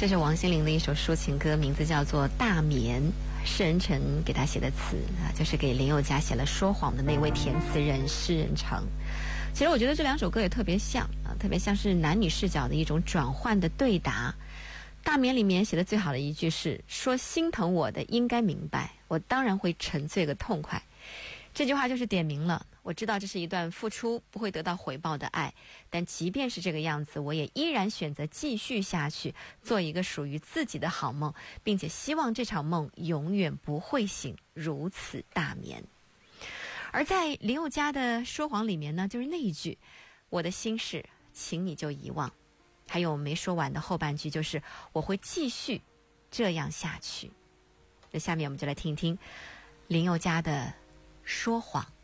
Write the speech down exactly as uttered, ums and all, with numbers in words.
这是王心凌的一首抒情歌，名字叫做《大眠》，施人成给他写的词啊，就是给林宥嘉写了《说谎》的那位填词人施人成。其实我觉得这两首歌也特别像啊，特别像是男女视角的一种转换的对答。《大眠》里面写的最好的一句是说心疼我的应该明白，我当然会沉醉个痛快。这句话就是点明了，我知道这是一段付出不会得到回报的爱，但即便是这个样子，我也依然选择继续下去，做一个属于自己的好梦，并且希望这场梦永远不会醒，如此大眠。而在林宥嘉的《说谎》里面呢，就是那一句我的心事请你就遗忘，还有没说完的后半句，就是我会继续这样下去。那下面我们就来听一听林宥嘉的《说谎》。